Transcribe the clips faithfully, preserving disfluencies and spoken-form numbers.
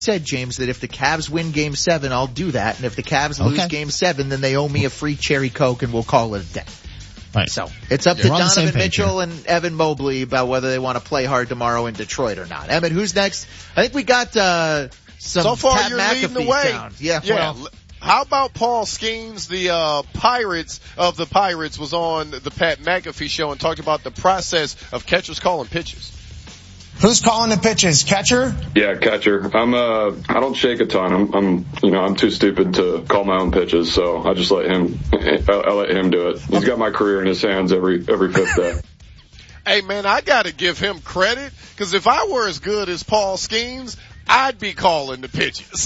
said, James, that if the Cavs win Game Seven, I'll do that, and if the Cavs Okay. lose Game Seven, then they owe me a free cherry Coke, and we'll call it a day. Right. So it's up Yeah. to We're on the same Donovan page Mitchell here. and Evan Mobley about whether they want to play hard tomorrow in Detroit or not. Emmett, who's next? I think we got uh some So far, Pat you're McAfee leading the way. sound. Yeah, yeah. well, How about Paul Skeens, the uh Pirates of the Pirates, was on the Pat McAfee show and talked about the process of catchers calling pitches. Who's calling the pitches? Catcher? Yeah, catcher. I'm uh I don't shake a ton. I'm I'm you know, I'm too stupid to call my own pitches, so I just let him I, I let him do it. He's got my career in his hands every every fifth day. Hey man, I gotta give him credit, cause if I were as good as Paul Skeens, I'd be calling the pitches.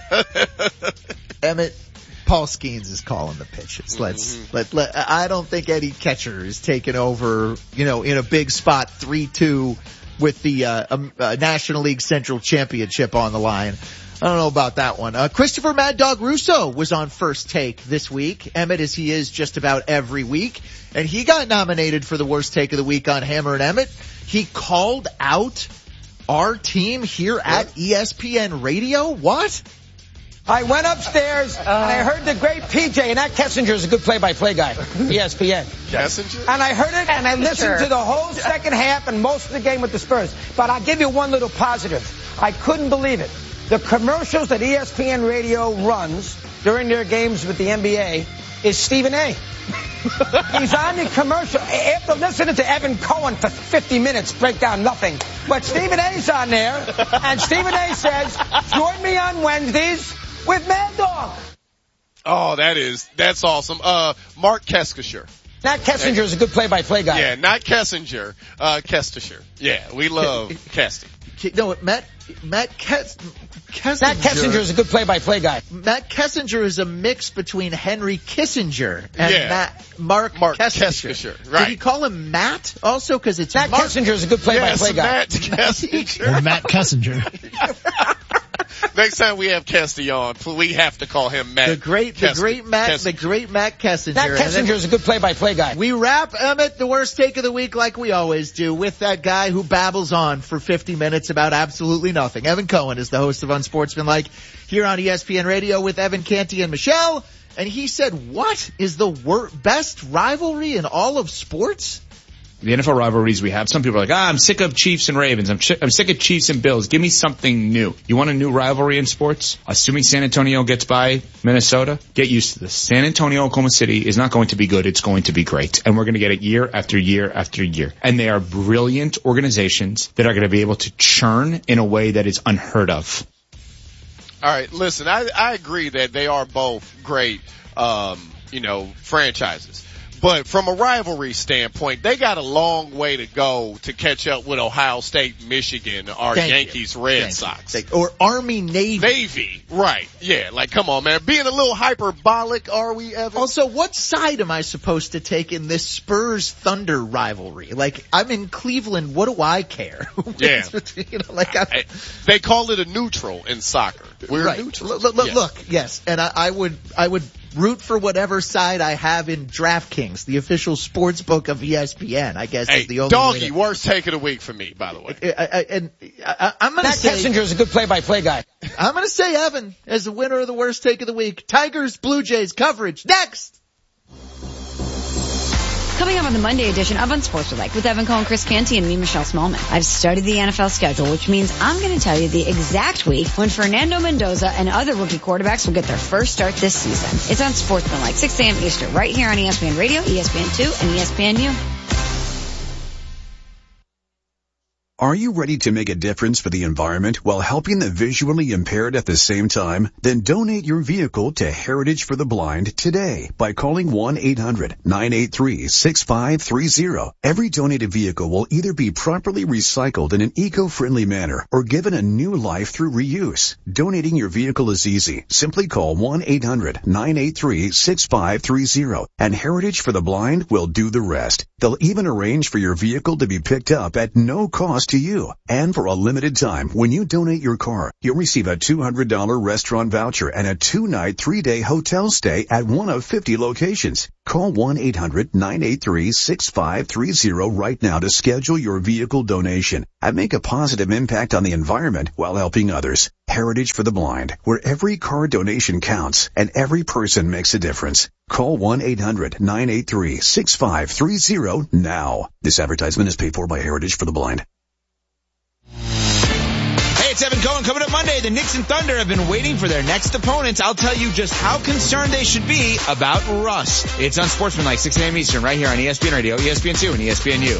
Emmett, Paul Skeens is calling the pitches. Let's Mm-hmm. let, let I don't think any catcher is taking over, you know, in a big spot three two with the uh, um, uh, National League Central Championship on the line. I don't know about that one. Uh, Christopher Mad Dog Russo was on First Take this week. Emmett, as he is just about every week, and he got nominated for the worst take of the week on Hammer and Emmett. He called out our team here at E S P N Radio. What? I went upstairs and I heard the great P J, and that Kessinger is a good play-by-play guy, E S P N. Kessinger? And I heard it and I listened to the whole second half and most of the game with the Spurs. But I'll give you one little positive. I couldn't believe it. The commercials that E S P N Radio runs during their games with the N B A is Stephen A. He's on the commercial after listening to Evan Cohen for fifty minutes break down nothing. But Stephen A's on there, and Stephen A says, join me on Wednesdays with Mad Dog. Oh, that is, that's awesome. Uh, Mark Kessinger. That Kessinger is a good play-by-play guy. Yeah, not Kessinger, uh, Kessinger. Yeah, we love Kesty. No, Matt, Matt Kes, Kessinger. That Kessinger is a good play-by-play guy. Matt Kessinger is a mix between Henry Kissinger and Yeah. Matt, Mark, Mark Kessinger. Kessinger, right. Did he call him Matt also? Cause it's That Mark. Kessinger is a good play-by-play Yes, guy. Matt Kessinger. Or Matt Kessinger. Next time we have Kesty on, we have to call him Matt. The great, the Kessinger. great Matt, Kessinger. the great Matt Kessinger. That And then Kessinger is a good play-by-play guy. we wrap, Emmett, the worst take of the week like we always do with that guy who babbles on for fifty minutes about absolutely nothing. Evan Cohen is the host of Unsportsmanlike here on E S P N Radio with Evan Canty and Michelle. And he said, what is the wor- best rivalry in all of sports? The N F L rivalries we have, some people are like, ah, I'm sick of Chiefs and Ravens. I'm, ch- I'm sick of Chiefs and Bills. Give me something new. You want a new rivalry in sports? Assuming San Antonio gets by Minnesota, get used to this. San Antonio, Oklahoma City is not going to be good. It's going to be great. And we're going to get it year after year after year. And they are brilliant organizations that are going to be able to churn in a way that is unheard of. All right, listen, I, I agree that they are both great, um, you know, franchises. But from a rivalry standpoint, they got a long way to go to catch up with Ohio State, Michigan, or Thank you. Yankees, Red Thank Sox. Thank- Or Army Navy. Navy, right. Yeah, like, come on, man. Being a little hyperbolic, are we, Evan? Also, what side am I supposed to take in this Spurs-Thunder rivalry? Like, I'm in Cleveland. What do I care? Yeah. you know, like I'm, I, they call it a neutral in soccer. We're right. neutral. Look, look, Yes. look, yes, and I, I would, I would root for whatever side I have in DraftKings, the official sports book of E S P N. I guess Hey, is the only doggy, way to, worst take of the week for me, by the way. I, I, and I, I'm going to That say, Kessinger is a good play-by-play guy. I'm going to say Evan as the winner of the worst take of the week. Tigers, Blue Jays coverage next. Coming up on the Monday edition of Unsportsmanlike with Evan Cohen, Chris Canty, and me, Michelle Smallman. I've studied the N F L schedule, which means I'm going to tell you the exact week when Fernando Mendoza and other rookie quarterbacks will get their first start this season. It's Unsportsmanlike, six a.m. Eastern, right here on E S P N Radio, E S P N two, and E S P N U. Are you ready to make a difference for the environment while helping the visually impaired at the same time? Then donate your vehicle to Heritage for the Blind today by calling one eight hundred nine eight three six five three zero. Every donated vehicle will either be properly recycled in an eco-friendly manner or given a new life through reuse. Donating your vehicle is easy. Simply call one eight hundred nine eight three six five three zero and Heritage for the Blind will do the rest. They'll even arrange for your vehicle to be picked up at no cost to to you. And for a limited time, when you donate your car, you'll receive a two hundred dollars restaurant voucher and a two-night, three-day hotel stay at one of fifty locations. Call one eight hundred nine eight three six five three zero right now to schedule your vehicle donation and make a positive impact on the environment while helping others. Heritage for the Blind, where every car donation counts and every person makes a difference. Call one eight hundred nine eight three six five three zero now. This advertisement is paid for by Heritage for the Blind. Hey, it's Evan Cohen. Coming up Monday, the Knicks and Thunder have been waiting for their next opponents. I'll tell you just how concerned they should be about rust. It's on Sportsmanlike, six a.m. Eastern, right here on E S P N Radio, E S P N two, and E S P N U.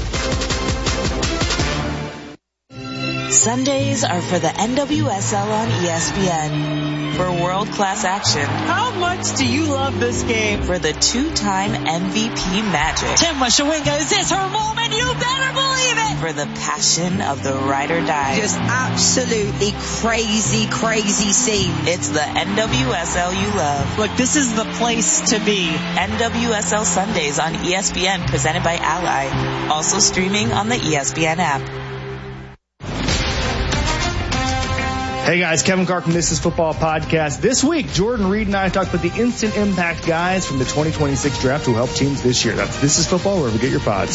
Sundays are for the N W S L on E S P N. For world-class action. How much do you love this game? For the two-time M V P magic. Tim Washawinga, is this her moment? You better believe it! For the passion of the ride or die. Just absolutely crazy, crazy scene. It's the N W S L you love. Look, this is the place to be. N W S L Sundays on E S P N, presented by Ally. Also streaming on the E S P N app. Hey guys, Kevin Carr from This Is Football Podcast. This week, Jordan Reed and I talked about the instant impact guys from the twenty twenty-six draft who helped teams this year. That's This Is Football, wherever you get your pods.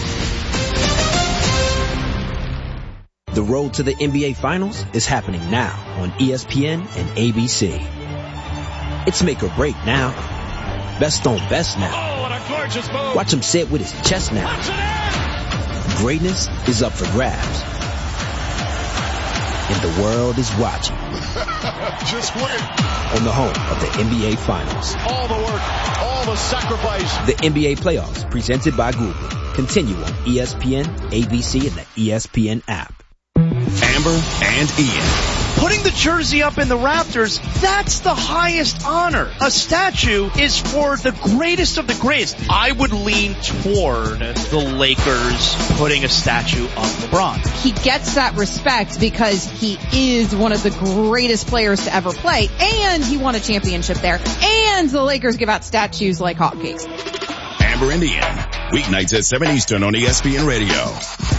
The road to the N B A Finals is happening now on E S P N and A B C. It's make or break now. Best on best now. Oh, what a gorgeous move. Watch him say it with his chest now. Greatness is up for grabs. And the world is watching. Just win. On the home of the N B A Finals. All the work, all the sacrifice. The N B A Playoffs, presented by Google. Continue on E S P N, A B C, and the E S P N app. Amber and Ian. Putting the jersey up in the Raptors, that's the highest honor. A statue is for the greatest of the greatest. I would lean toward the Lakers putting a statue of LeBron. He gets that respect because he is one of the greatest players to ever play, and he won a championship there, and the Lakers give out statues like hotcakes. Amber and Ian, weeknights at seven Eastern on E S P N Radio.